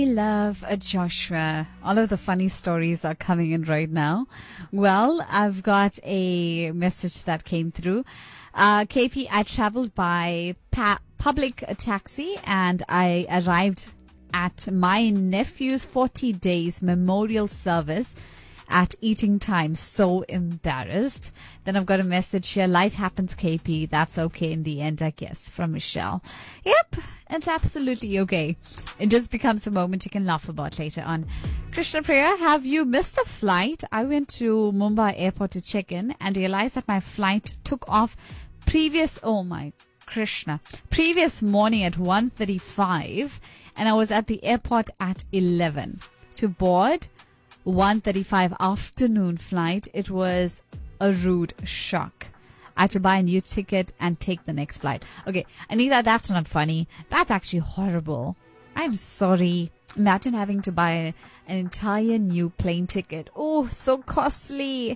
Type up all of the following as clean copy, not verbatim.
I love Joshua. All of the funny stories are coming in right now. Well, I've got a message that came through. KP, I traveled by public taxi and I arrived at my nephew's 40 days memorial service at eating time. So embarrassed. Then I've got a message here. Life happens, KP. That's okay in the end, I guess, from Michelle. Yep, it's absolutely okay. It just becomes a moment you can laugh about later on. Krishna Priya, have you missed a flight? I went to Mumbai airport to check in and realized that my flight took off previous morning at 1:35 and I was at the airport at 11 to board 1:35 afternoon flight. It was a rude shock. I had to buy a new ticket and take the next flight. Okay, Anita, that's not funny. That's actually horrible. I'm sorry. Imagine having to buy an entire new plane ticket. Oh, so costly.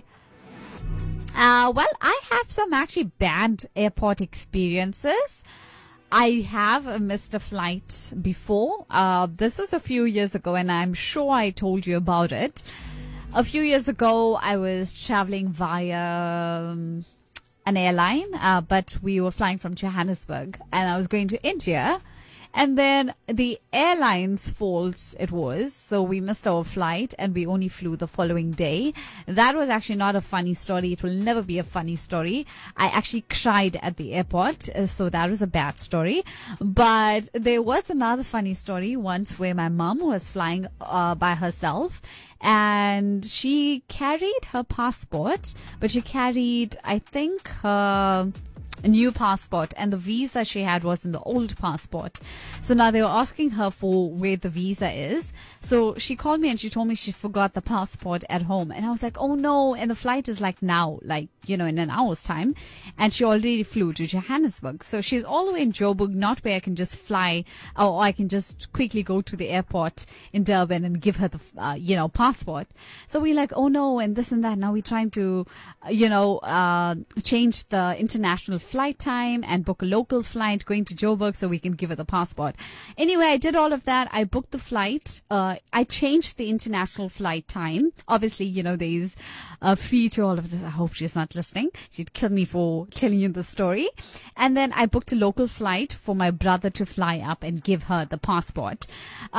Well, I have some actually bad airport experiences. I have missed a flight before. This was a few years ago, and I'm sure I told you about it. A few years ago, I was traveling via an airline, but we were flying from Johannesburg, and I was going to India. And then the airline's fault it was, so we missed our flight and we only flew the following day. That was actually not a funny story. It will never be a funny story. I actually cried at the airport, so that was a bad story. But there was another funny story once where my mom was flying by herself and she carried her passport, but she carried, I think, her a new passport, and the visa she had was in the old passport. So now they were asking her for where the visa is. So she called me and she told me she forgot the passport at home. And I was like, oh no. And the flight is like now, like, in an hour's time. And she already flew to Johannesburg. So she's all the way in Joburg, not where I can just fly, or I can just quickly go to the airport in Durban and give her the, passport. So we're like, oh no, and this and that. Now we're trying to, change the international flight time and book a local flight going to Joburg so we can give her the passport. Anyway, I did all of that. I booked the flight. I changed the international flight time. Obviously, there's a fee to all of this. I hope she's not listening. She'd kill me for telling you the story. And then I booked a local flight for my brother to fly up and give her the passport.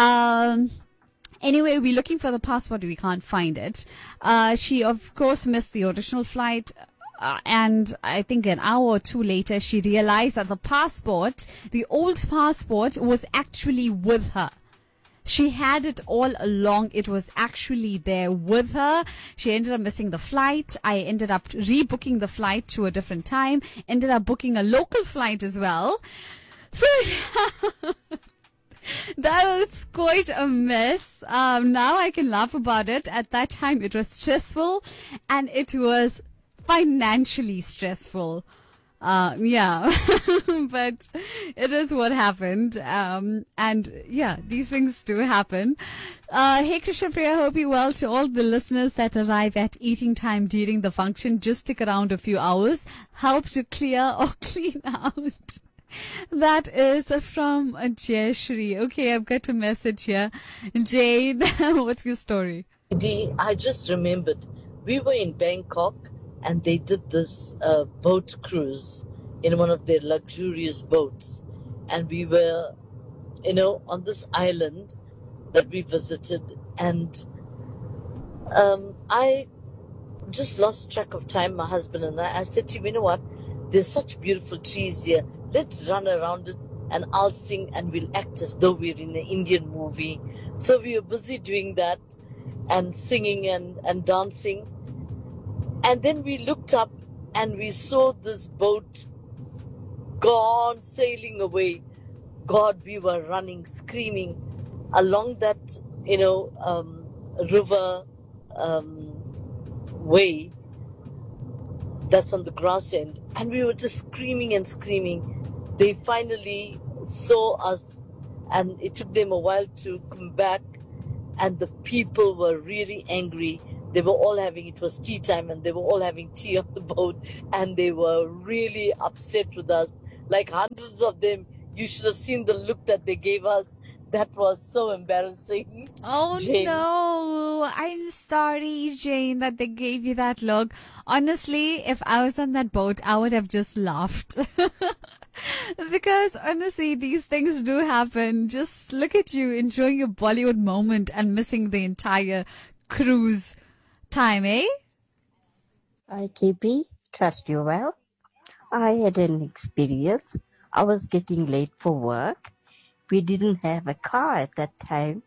Anyway, we're looking for the passport. We can't find it. She, of course, missed the original flight. And I think an hour or two later, she realized that the old passport, was actually with her. She had it all along. It was actually there with her. She ended up missing the flight. I ended up rebooking the flight to a different time. Ended up booking a local flight as well. So that was quite a mess. Now I can laugh about it. At that time, it was stressful and it was financially stressful. But it is what happened. These things do happen. Hey, Krishna Priya, hope you're well. To all the listeners that arrive at eating time during the function, just stick around a few hours. Help to clear or clean out. That is from Jayashri. Okay, I've got a message here. Jade, what's your story? I just remembered. We were in Bangkok and they did this boat cruise in one of their luxurious boats. And we were, on this island that we visited. And I just lost track of time, my husband and I. I said to him, you know what? There's such beautiful trees here. Let's run around it and I'll sing and we'll act as though we're in an Indian movie. So we were busy doing that and singing and dancing. And then we looked up and we saw this boat gone sailing away. God, we were running, screaming along that, river way that's on the grass end. And we were just screaming and screaming. They finally saw us and it took them a while to come back. And the people were really angry. They were all it was tea time and they were all having tea on the boat and they were really upset with us. Like hundreds of them, you should have seen the look that they gave us. That was so embarrassing. Oh Jane. no, I'm sorry, Jane, that they gave you that look. Honestly, if I was on that boat, I would have just laughed. Because honestly, these things do happen. Just look at you enjoying your Bollywood moment and missing the entire cruise time, eh? Hi, KP. Trust you well. I had an experience. I was getting late for work. We didn't have a car at that time.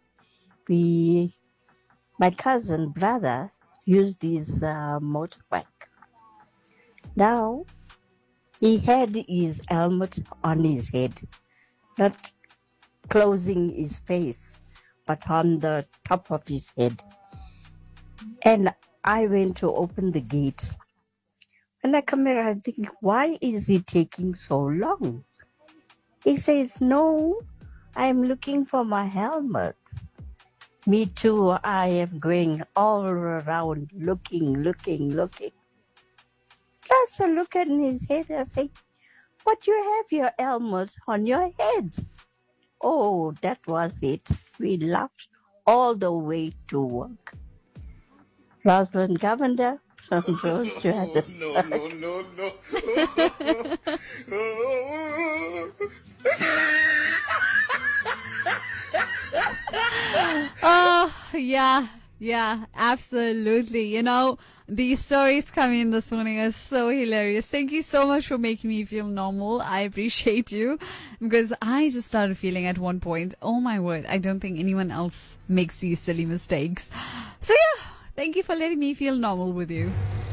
My cousin brother used his motorbike. Now, he had his helmet on his head, not closing his face, but on the top of his head. And I went to open the gate. When I come here, I think, why is he taking so long? He says, no, I'm looking for my helmet. Me too, I am going all around looking. Plus I look at his head and I say, but you have your helmet on your head. Oh, that was it. We laughed all the way to work. Rosalind Governor from Rose Johannesburg. No. Oh, yeah, absolutely. You know, these stories coming in this morning are so hilarious. Thank you so much for making me feel normal. I appreciate you because I just started feeling at one point, oh my word, I don't think anyone else makes these silly mistakes. So yeah, thank you for letting me feel normal with you.